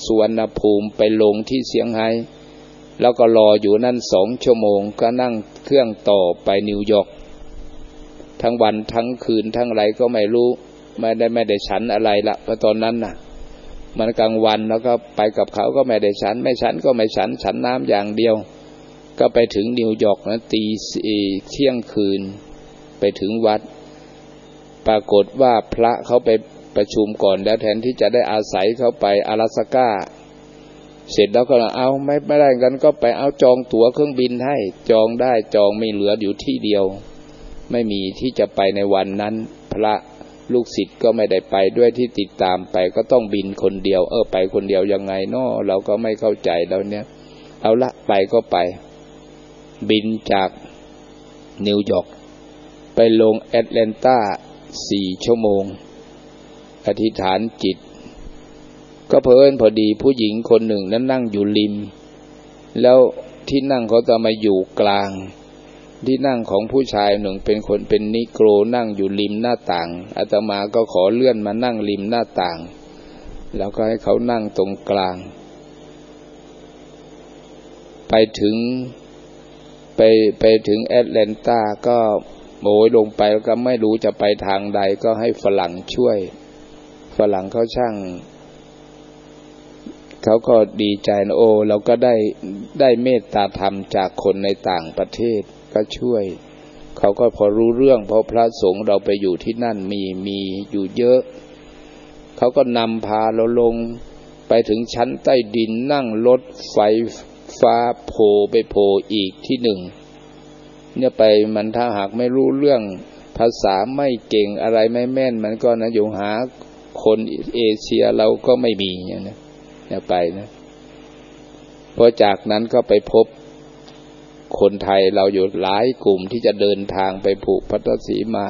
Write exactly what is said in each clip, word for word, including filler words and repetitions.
สุวรรณภูมิไปลงที่เซี่ยงไฮ้แล้วก็รออยู่นั่นสองชั่วโมงก็นั่งเครื่องต่อไปนิวยอร์กทั้งวันทั้งคืนทั้งไรก็ไม่รู้ไม่ได้ไม่ได้ฉันอะไรละเพราะตอนนั้นน่ะมันกลางวันแล้วก็ไปกับเขาก็ไม่ได้ฉันไม่ฉันก็ไม่ฉันฉันน้ำอย่างเดียวก็ไปถึงนิวยอร์กนะตีเที่ยงคืนไปถึงวัดปรากฏว่าพระเขาไปประชุมก่อนแล้วแทนที่จะได้อาศัยเขาไป阿拉斯ก้าเสร็จแล้วก็เอาไม่ไม่ได้กันก็ไปเอาจองตั๋วเครื่องบินให้จองได้จองไม่เหลืออยู่ที่เดียวไม่มีที่จะไปในวันนั้นพระลูกศิษย์ก็ไม่ได้ไปด้วยที่ติดตามไปก็ต้องบินคนเดียวเออไปคนเดียวยังไงเนาะเราก็ไม่เข้าใจแล้วเนี่ยเอาละไปก็ไปบินจากนิวยอร์กไปลงแอตแลนตาสี่ชั่วโมงอธิษฐานจิตก็เพิ่นพอดีผู้หญิงคนหนึ่งนั้นนั่งอยู่ริมแล้วที่นั่งเขาจะมาอยู่กลางที่นั่งของผู้ชายหนึ่งเป็นคนเป็นนิโกรนั่งอยู่ริมหน้าต่างอาตมาก็ขอเลื่อนมานั่งริมหน้าต่างแล้วก็ให้เขานั่งตรงกลางไปถึงไปไปถึงแอตแลนตาก็โอยลงไปแล้วก็ไม่รู้จะไปทางใดก็ให้ฝรั่งช่วยฝรั่งเขาช่างเขาก็ดีใจนะโอ้เราก็ได้ได้เมตตาธรรมจากคนในต่างประเทศก็ช่วยเขาก็พอรู้เรื่องเพราะพระสงฆ์เราไปอยู่ที่นั่นมีมีอยู่เยอะเขาก็นำพาเราลงไปถึงชั้นใต้ดินนั่งรถไฟฟ้าโผล่ไปโผล่อีกที่หนึ่งเนี่ยไปมันถ้าหากไม่รู้เรื่องภาษาไม่เก่งอะไรไม่แม่นมันก็นะอยู่หาคนเอเชียเราก็ไม่มีอย่างนี้เนี่ยไปนะพอจากนั้นก็ไปพบคนไทยเราอยู่หลายกลุ่มที่จะเดินทางไปผูกพัทสีมา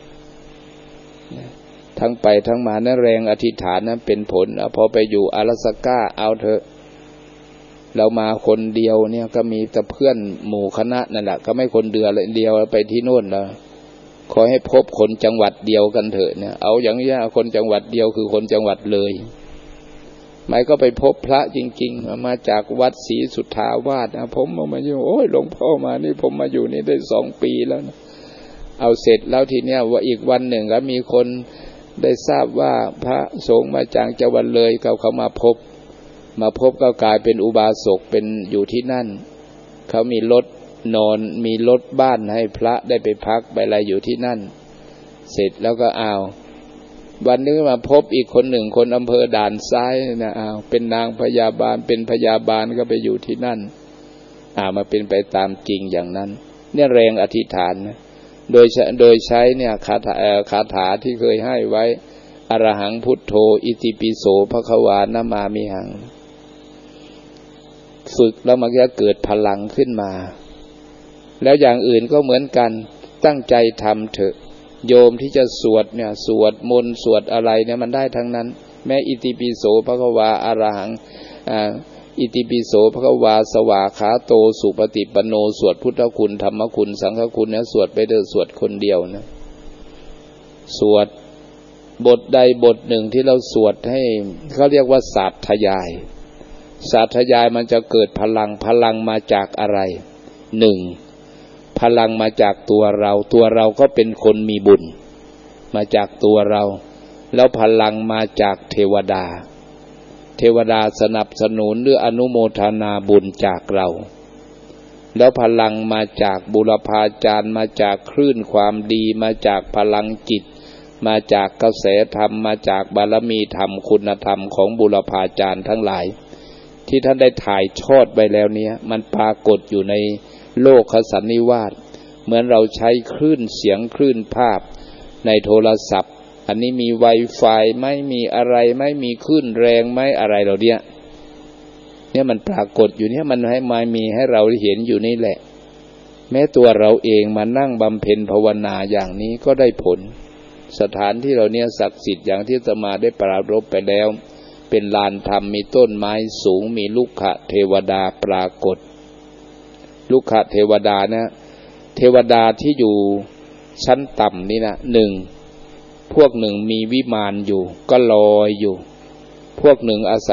ทั้งไปทั้งมานะแรงอธิษฐานนั้นเป็นผลพอไปอยู่阿拉斯ก้าเอาเถอะเรามาคนเดียวเนี่ยก็มีแต่เพื่อนหมู่คณะนั่นแหละก็ไม่คนเดือเลยเดียวไปที่โน่นแล้วขอให้พบคนจังหวัดเดียวกันเถอะเนี่ยเอาอย่างนี้คนจังหวัดเดียวคือคนจังหวัดเลยไม่ก็ไปพบพระจริงๆมาจากวัดศรีสุทธาวาสนะผมมาอยู่โอ้ยหลวงพ่อมานี่ผมมาอยู่นี่ได้สองปีแล้วนะเอาเสร็จแล้วทีเนี้ยว่าอีกวันหนึ่งก็มีคนได้ทราบว่าพระสงฆ์มาจากจังหวัดเลยเขาเขามาพบมาพบก็กลายเป็นอุบาสกเป็นอยู่ที่นั่นเขามีรถนอนมีรถบ้านให้พระได้ไปพักไปอะไรอยู่ที่นั่นเสร็จแล้วก็เอาวันนึงมาพบอีกคนหนึ่งคนอำเภอด่านซ้ายนะเอาเป็นนางพยาบาลเป็นพยาบาลก็ไปอยู่ที่นั่นอ่ามาเป็นไปตามจริงอย่างนั้นเนี่ยแรงอธิษฐานนะโดยโดยใช้เนี่ยคาถาคาถาที่เคยให้ไว้อรหังพุทโธอิติปิโสภควานะมามิหังฝึกแล้วมันจะเกิดพลังขึ้นมาแล้วอย่างอื่นก็เหมือนกันตั้งใจทำเถอะโยมที่จะสวดเนี่ยสวดมนต์สวดอะไรเนี่ยมันได้ทั้งนั้นแม้อิติปิโสภควาอรหังอ่าอิติปิโสภควาสวาขาโตสุปฏิปันโนสวดพุทธคุณธรรมคุณสังฆคุณเนี่ยสวดไปเถอะสวดคนเดียวนะสวดบทใดบทหนึ่งที่เราสวดให้เขาเรียกว่าสาธยายสาธยายมันจะเกิดพลังพลังมาจากอะไรหนึ่งพลังมาจากตัวเราตัวเราก็เป็นคนมีบุญมาจากตัวเราแล้วพลังมาจากเทวดาเทวดาสนับสนุนหรืออนุโมทนาบุญจากเราแล้วพลังมาจากบุรพาจารย์มาจากคลื่นความดีมาจากพลังจิตมาจากกระแสธรรมมาจากบารมีธรรมคุณธรรมของบุรพาจารย์ทั้งหลายที่ท่านได้ถ่ายทอดไปแล้วเนี้ยมันปรากฏอยู่ในโลกสันนิวาสเหมือนเราใช้คลื่นเสียงคลื่นภาพในโทรศัพท์อันนี้มี Wi-Fi ไม่มีอะไรไม่มีคลื่นแรงไม่อะไรเราเนี้ยเนี่ยมันปรากฏอยู่เนี่ยมันให้มามีให้เราเห็นอยู่นี่แหละแม้ตัวเราเองมานั่งบำเพ็ญภาวนาอย่างนี้ก็ได้ผลสถานที่เราเนี่ยศักดิ์สิทธิ์อย่างที่อาตมาได้ปรารภไปแล้วเป็นลานธรรมมีต้นไม้สูงมีลูกขเทวดาปรากฏลูกขเทวดานะเทวดาที่อยู่ชั้นต่ำนี่นะหนึ่งพวกหนึ่งมีวิมานอยู่ก็ลอยอยู่พวกหนึ่งอาศัย